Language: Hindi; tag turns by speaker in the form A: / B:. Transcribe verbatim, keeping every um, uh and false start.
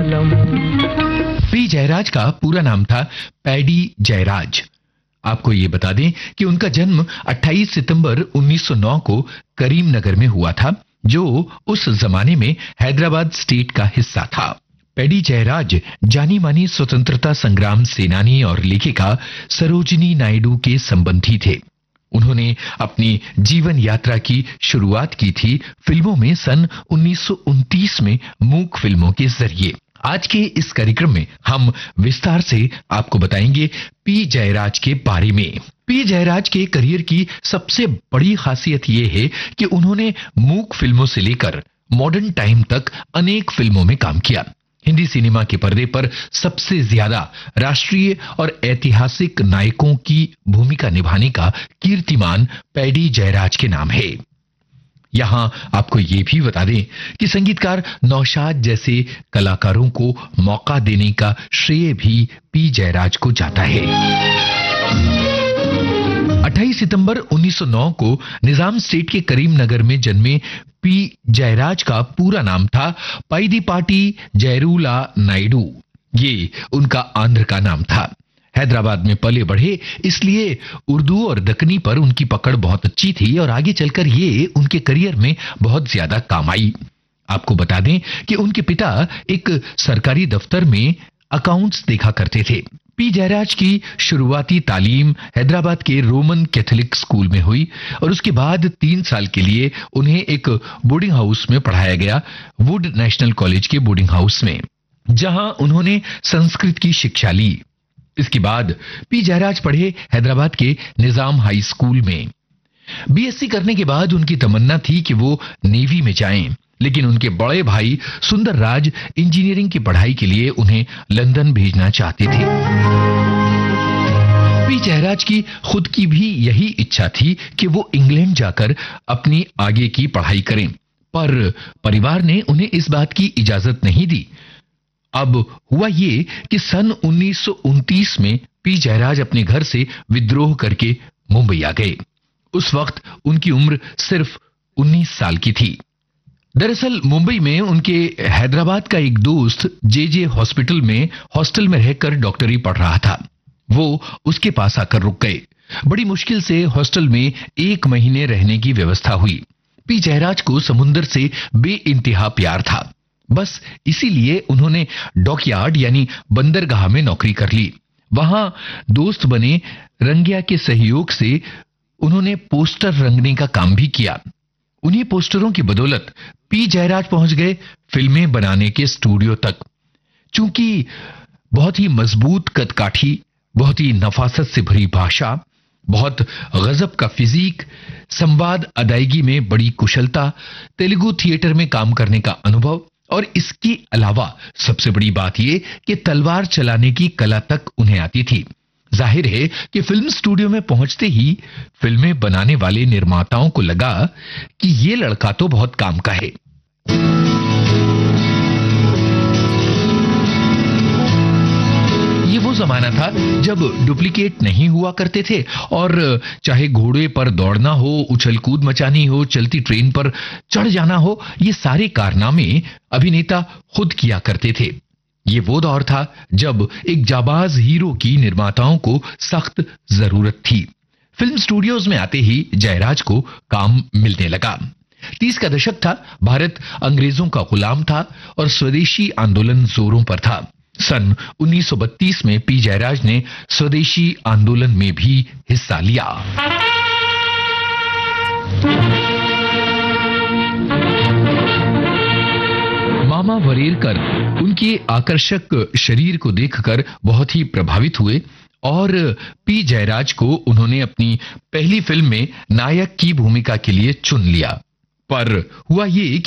A: पी जयराज का पूरा नाम था पैडी जयराज। आपको ये बता दें कि उनका जन्म अट्ठाईस सितंबर उन्नीस सौ नौ को करीमनगर में हुआ था, जो उस जमाने में हैदराबाद स्टेट का हिस्सा था। पैडी जयराज जानी मानी स्वतंत्रता संग्राम सेनानी और लेखिका सरोजिनी नायडू के संबंधी थे। उन्होंने अपनी जीवन यात्रा की शुरुआत की थी फिल्मों में सन उन्नीस सौ उनतीस में मूक फिल्मों के जरिए। आज के इस कार्यक्रम में हम विस्तार से आपको बताएंगे पी जयराज के बारे में। पी जयराज के करियर की सबसे बड़ी खासियत यह है कि उन्होंने मूक फिल्मों से लेकर मॉडर्न टाइम तक अनेक फिल्मों में काम किया। हिंदी सिनेमा के पर्दे पर सबसे ज्यादा राष्ट्रीय और ऐतिहासिक नायकों की भूमिका निभाने का कीर्तिमान पैडी जयराज के नाम है। यहां आपको ये भी बता दें कि संगीतकार नौशाद जैसे कलाकारों को मौका देने का श्रेय भी पी जयराज को जाता है। अट्ठाईस सितंबर उन्नीस सौ नौ को निजाम स्टेट के करीमनगर में जन्मे पी जयराज का पूरा नाम था पाइदीपाटी जयरूला नायडू। ये उनका आंध्र का नाम था। हैदराबाद में पले बढ़े, इसलिए उर्दू और दक्कनी पर उनकी पकड़ बहुत अच्छी थी और आगे चलकर ये उनके करियर में बहुत ज्यादा काम आई। आपको बता दें कि उनके पिता एक सरकारी दफ्तर में अकाउंट्स देखा करते थे। पी जयराज की शुरुआती तालीम हैदराबाद के रोमन कैथोलिक स्कूल में हुई और उसके बाद तीन साल के लिए उन्हें एक बोर्डिंग हाउस में पढ़ाया गया, वुड नेशनल कॉलेज के बोर्डिंग हाउस में, जहां उन्होंने संस्कृत की शिक्षा ली। इसके बाद पी जयराज पढ़े हैदराबाद के निजाम हाई स्कूल में। बीएससी करने के बाद उनकी तमन्ना थी कि वो नेवी में जाएं, लेकिन उनके बड़े भाई सुंदर राज इंजीनियरिंग की पढ़ाई के लिए उन्हें लंदन भेजना चाहते थे। पी जयराज की खुद की भी यही इच्छा थी कि वो इंग्लैंड जाकर अपनी आगे की पढ़ाई करें, पर परिवार ने उन्हें इस बात की इजाजत नहीं दी। अब हुआ ये कि सन उन्नीस सौ उनतीस में पी जयराज अपने घर से विद्रोह करके मुंबई आ गए। उस वक्त उनकी उम्र सिर्फ उन्नीस साल की थी। दरअसल मुंबई में उनके हैदराबाद का एक दोस्त जे जे हॉस्पिटल में हॉस्टल में रहकर डॉक्टरी पढ़ रहा था। वो उसके पास आकर रुक गए। बड़ी मुश्किल से हॉस्टल में एक महीने रहने की व्यवस्था हुई। पी जयराज को समुंदर से बेइंतहा प्यार था। बस इसीलिए उन्होंने डॉकयार्ड यानी बंदरगाह में नौकरी कर ली। वहां दोस्त बने रंगिया के सहयोग से उन्होंने पोस्टर रंगने का काम भी किया। उन्हीं पोस्टरों की बदौलत पी जयराज पहुंच गए फिल्में बनाने के स्टूडियो तक। चूंकि बहुत ही मजबूत कदकाठी, बहुत ही नफासत से भरी भाषा, बहुत गजब का फिजिक, संवाद अदायगी में बड़ी कुशलता, तेलुगु थिएटर में काम करने का अनुभव और इसके अलावा सबसे बड़ी बात यह कि तलवार चलाने की कला तक उन्हें आती थी। जाहिर है कि फिल्म स्टूडियो में पहुंचते ही फिल्में बनाने वाले निर्माताओं को लगा कि ये लड़का तो बहुत काम का है। ये वो जमाना था जब डुप्लीकेट नहीं हुआ करते थे और चाहे घोड़े पर दौड़ना हो, उछल कूद मचानी हो, चलती ट्रेन पर चढ़ जाना हो, ये सारे कारनामे अभिनेता खुद किया करते थे। ये वो दौर था जब एक जाबाज हीरो की निर्माताओं को सख्त जरूरत थी। फिल्म स्टूडियोज में आते ही जयराज को काम मिलने लगा। तीस का दशक था, भारत अंग्रेजों का गुलाम था और स्वदेशी आंदोलन जोरों पर था। सन उन्नीस सौ बत्तीस में पी जयराज ने स्वदेशी आंदोलन में भी हिस्सा लिया। मामा वरेरकर उनके आकर्षक शरीर को देखकर बहुत ही प्रभावित हुए और पी जयराज को उन्होंने अपनी पहली फिल्म में नायक की भूमिका के लिए चुन लिया। पर हुआ ये